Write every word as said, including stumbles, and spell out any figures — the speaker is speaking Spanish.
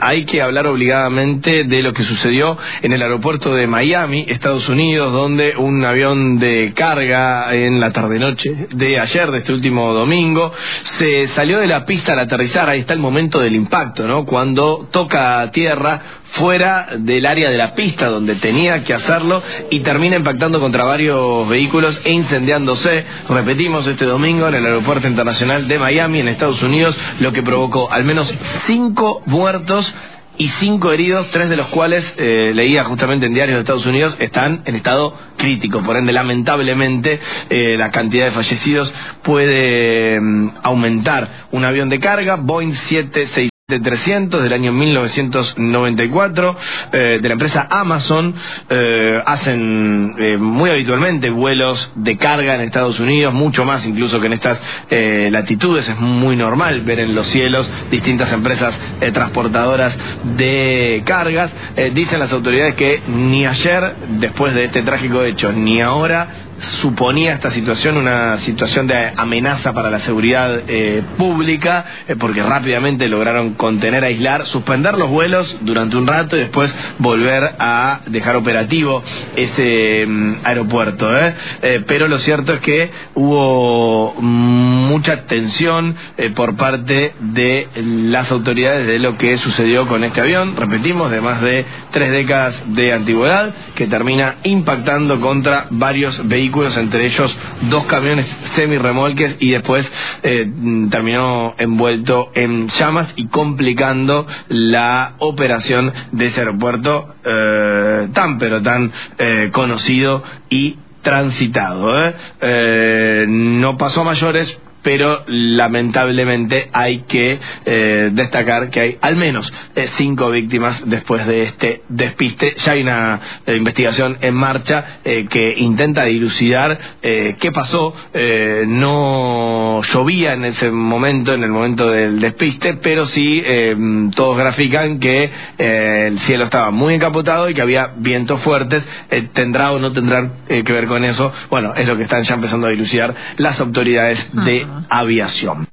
hay que hablar obligadamente de lo que sucedió en el aeropuerto de Miami, Estados Unidos, donde un avión de carga en la tarde-noche de ayer, de este último domingo, se salió de la pista al aterrizar. Ahí está el momento del impacto, ¿no? Cuando toca tierra fuera del área de la pista donde tenía que hacerlo y termina impactando contra varios vehículos e incendiándose, repetimos, este domingo en el aeropuerto internacional de Miami, en Estados Unidos, lo que provocó al menos cinco muertos y cinco heridos, tres de los cuales, eh, leía justamente en diarios de Estados Unidos, están en estado crítico. Por ende, lamentablemente, eh, la cantidad de fallecidos puede eh, aumentar. Un avión de carga, Boeing siete seis trescientos del año mil novecientos noventa y cuatro, eh, de la empresa Amazon, eh, hacen eh, muy habitualmente vuelos de carga en Estados Unidos, mucho más incluso que en estas eh, latitudes. Es muy normal ver en los cielos distintas empresas eh, transportadoras de cargas. Eh, dicen las autoridades que ni ayer, después de este trágico hecho, ni ahora suponía esta situación una situación de amenaza para la seguridad eh, pública, eh, porque rápidamente lograron contener, aislar, suspender los vuelos durante un rato y después volver a dejar operativo ese mm, aeropuerto. ¿eh? Eh, pero lo cierto es que hubo mucha tensión eh, por parte de las autoridades de lo que sucedió con este avión, repetimos, de más de tres décadas de antigüedad, que termina impactando contra varios vehículos, entre ellos dos camiones semirremolques, y después eh, terminó envuelto en llamas y complicando la operación de ese aeropuerto eh, tan pero tan eh, conocido y transitado. ¿eh? Eh, no pasó a mayores, pero lamentablemente hay que eh, destacar que hay al menos eh, cinco víctimas después de este despiste. Ya hay una eh, investigación en marcha eh, que intenta dilucidar eh, qué pasó. Eh, no llovía en ese momento, en el momento del despiste, pero sí eh, todos grafican que eh, el cielo estaba muy encapotado y que había vientos fuertes. Eh, ¿Tendrá o no tendrá eh, que ver con eso? Bueno, es lo que están ya empezando a dilucidar las autoridades de aviación.